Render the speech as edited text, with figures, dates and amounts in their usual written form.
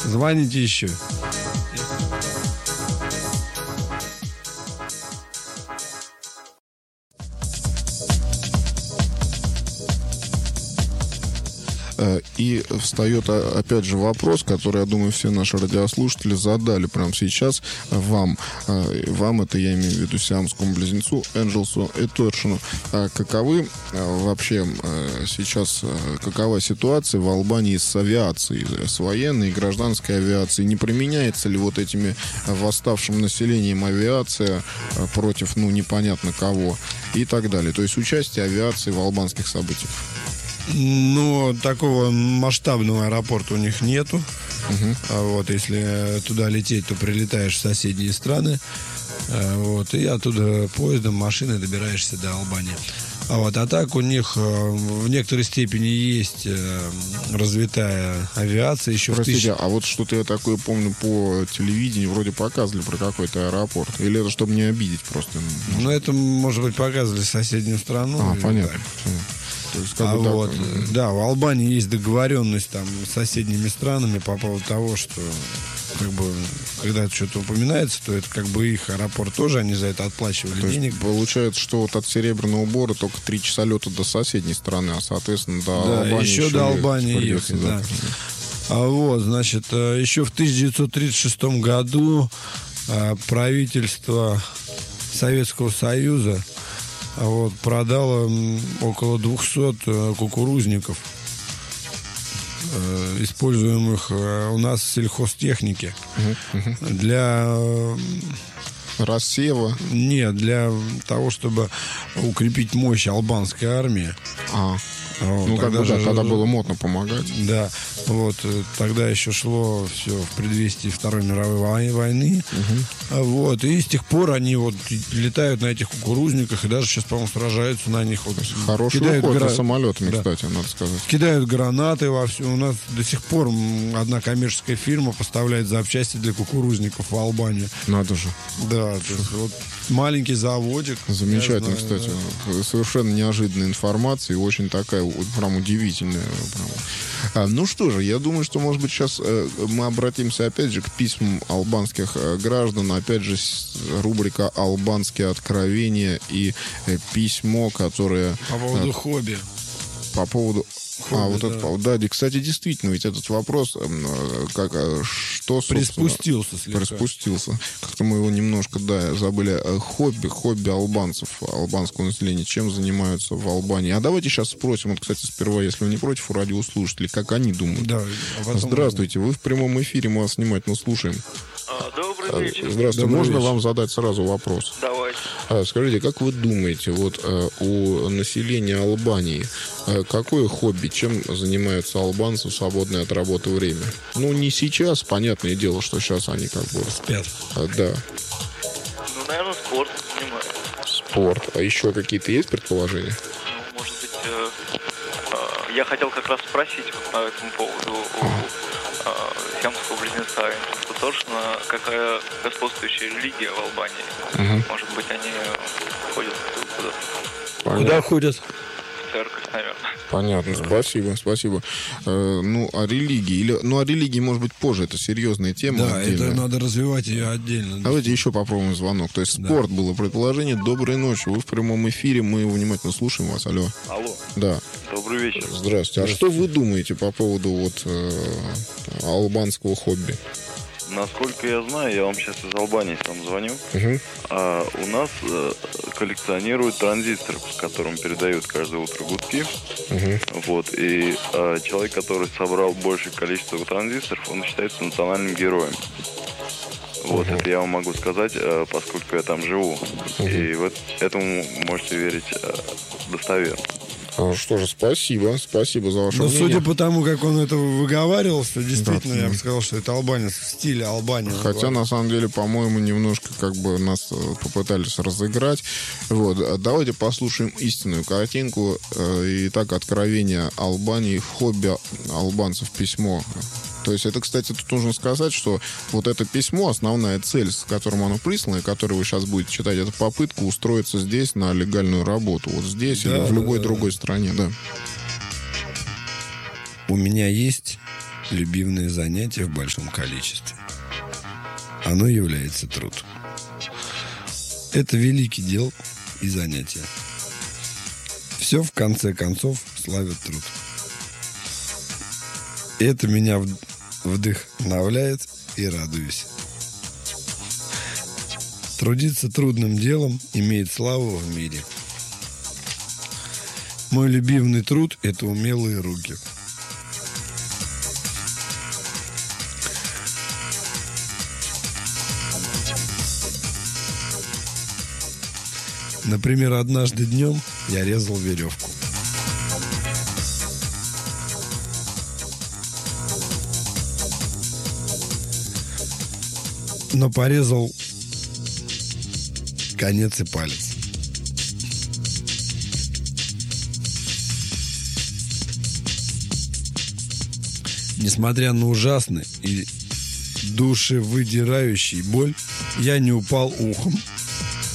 Звоните еще. И встает, опять же, вопрос, который, я думаю, все наши радиослушатели задали прямо сейчас вам. Вам, это я имею в виду сиамскому близнецу Энджелсу и Торшину. Каковы вообще сейчас, какова ситуация в Албании с авиацией, с военной и гражданской авиацией? Не применяется ли вот этими восставшим населением авиация против, непонятно кого и так далее? То есть участие авиации в албанских событиях? Такого масштабного аэропорта у них нету. Вот, если туда лететь, то прилетаешь в соседние страны. Вот, и оттуда поездом, машиной добираешься до Албании. А так у них в некоторой степени есть развитая авиация еще. Простите, а вот что-то я такое помню по телевидению, вроде показывали про какой-то аэропорт. Или это чтобы не обидеть просто? Это, может быть, показывали соседнюю страну. Понятно. То есть, да, в Албании есть договоренность там с соседними странами по поводу того, что когда что-то упоминается, то это их аэропорт тоже, они за это отплачивали денег. Получается, что вот от Серебряного Бора только 3 часа лета до соседней страны, а соответственно до Албании еще до Албании ехать, да. Значит, еще в 1936 году правительство Советского Союза продало около 200 кукурузников, используемых у нас в сельхозтехнике, для рассева. Нет, для того, чтобы укрепить мощь албанской армии. Тогда было модно помогать. Да, тогда еще шло все в предвестии Второй мировой войны. И с тех пор они летают на этих кукурузниках и даже сейчас, по-моему, сражаются на них. Хороший уход самолетами, кстати, надо сказать. Кидают гранаты вовсю. У нас до сих пор одна коммерческая фирма поставляет запчасти для кукурузников в Албанию. Надо же. Да, то есть маленький заводик. Замечательно, кстати. Да. Совершенно неожиданная информация и очень такая прям удивительная. Что же, я думаю, что, может быть, сейчас мы обратимся опять же к письмам албанских граждан. Опять же, рубрика «Албанские откровения» и письмо, которое... По поводу хобби. По поводу... Кстати, действительно, ведь этот вопрос, что, приспустился слегка. Приспустился. Как-то мы его немножко, забыли. Хобби албанцев, албанского населения, чем занимаются в Албании. А давайте сейчас спросим, кстати, сперва, если вы не против, у радиослушателей, как они думают. Да, здравствуйте, вы в прямом эфире, мы вас внимательно слушаем. Добрый вечер. Здравствуйте. Можно вам задать сразу вопрос? Давайте. Скажите, как вы думаете, у населения Албании какое хобби, чем занимаются албанцы в свободное от работы время? Не сейчас, понятное дело, что сейчас они спят. Да. Наверное, спорт занимаются. Спорт. А еще какие-то есть предположения? Может быть, я хотел как раз спросить по этому поводу у сиамского близнеца Торшина, какая господствующая религия в Албании. Может быть, они ходят куда-то. Куда ходят? В церковь, наверное. Понятно, спасибо. О религии. О религии, может быть, позже. Это серьезная тема. Да, отдельная. это надо развивать ее отдельно. Давайте еще попробуем звонок. То есть спорт было предположение. Доброй ночи. Вы в прямом эфире. Мы внимательно слушаем вас. Алло. Да. Добрый вечер. Здравствуйте. А что вы думаете по поводу албанского хобби? Насколько я знаю, я вам сейчас из Албании сам звоню. У нас коллекционируют транзисторы, с которым передают каждое утро гудки. И человек, который собрал большее количество транзисторов, он считается национальным героем. Это я вам могу сказать, поскольку я там живу. И этому можете верить достоверно. Что же, спасибо за ваше мнение. Судя по тому, как он это выговаривал, что действительно, я бы сказал, что это албанец в стиле Албании. Хотя, на самом деле, по-моему, немножко нас попытались разыграть. Давайте послушаем истинную картинку. Итак, откровение Албании, хобби албанцев, письмо. То есть это, кстати, тут нужно сказать, что это письмо, основная цель, с которым оно прислано, и которое вы сейчас будете читать, это попытка устроиться здесь на легальную работу. Здесь или в любой другой стране, да. У меня есть любимое занятие в большом количестве. Оно является труд. Это великий дел и занятие. Все в конце концов славит труд. Это меня вдохновляет и радуюсь. Трудиться трудным делом имеет славу в мире. Мой любимый труд – это умелые руки. Например, однажды днем я резал веревку. Но порезал конец и палец. Несмотря на ужасный и душевыдирающий боль, я не упал ухом